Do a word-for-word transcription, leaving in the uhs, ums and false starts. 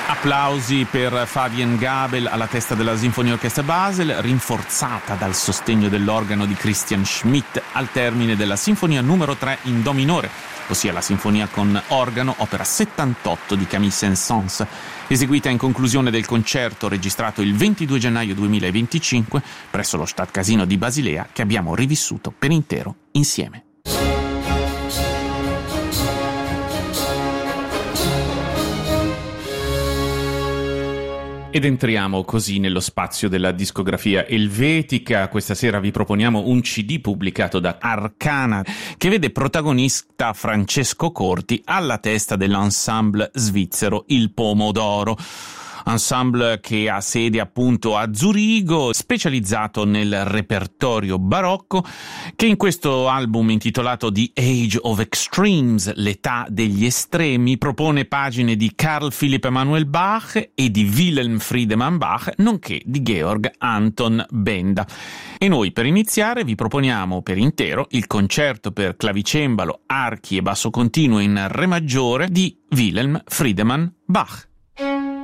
Applausi per Fabien Gabel alla testa della Sinfonieorchestra Basel, rinforzata dal sostegno dell'organo di Christian Schmidt al termine della Sinfonia numero tre in Do minore, ossia la sinfonia con organo, opera settantotto di Camille Saint-Saëns, eseguita in conclusione del concerto registrato il ventidue gennaio duemilaventicinque presso lo Stadtcasino di Basilea, che abbiamo rivissuto per intero insieme. Ed entriamo così nello spazio della discografia elvetica. Questa sera vi proponiamo un C D pubblicato da Arcana, che vede protagonista Francesco Corti alla testa dell'ensemble svizzero Il Pomodoro. Ensemble che ha sede appunto a Zurigo, specializzato nel repertorio barocco, che in questo album intitolato The Age of Extremes, l'età degli estremi, propone pagine di Carl Philipp Emanuel Bach e di Wilhelm Friedemann Bach, nonché di Georg Anton Benda. E noi per iniziare vi proponiamo per intero il concerto per clavicembalo, archi e basso continuo in re maggiore di Wilhelm Friedemann Bach.